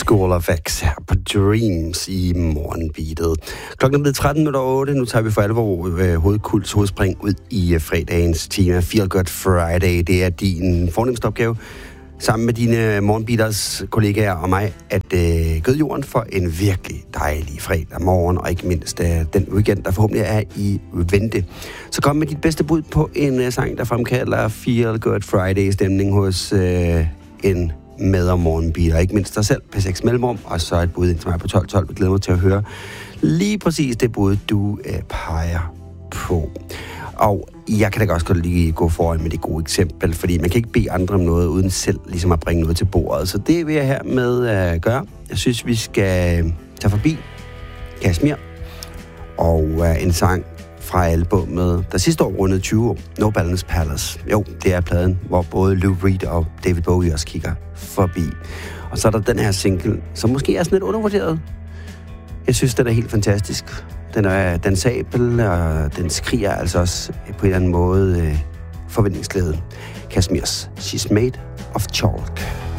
School of X her på Dreams i morgenbeatet. Klokken er blevet 13:08. Nu tager vi for alvor hovedspring ud i fredagens tema. Feel Good Friday. Det er din fornemmeste opgave sammen med dine morgenbeaters kollegaer og mig at gøde jorden for en virkelig dejlig fredag morgen, og ikke mindst den weekend, der forhåbentlig er i vente. Så kom med dit bedste bud på en sang, der fremkalder Feel Good Friday-stemning hos en med- og morgenbeater. Ikke mindst dig selv, P6 Mellemrum, og så et bud ind til mig på 12:12. Jeg glæder mig til at høre lige præcis det bud, du peger på. Og jeg kan da også godt lige gå foran med det gode eksempel, fordi man kan ikke bede andre om noget, uden selv ligesom at bringe noget til bordet. Så det vil jeg hermed gøre. Jeg synes, vi skal tage forbi Kashmir og en sang fra albumet, der sidste år rundede 20 år, No Balance Palace. Jo, det er pladen, hvor både Lou Reed og David Bowie også kigger forbi. Og så er der den her single, som måske er sådan lidt undervurderet. Jeg synes, den er helt fantastisk. Den er dansabel, og den skriger altså også på en eller anden måde forventningsglæde. Kashmirs She's Made of Chalk.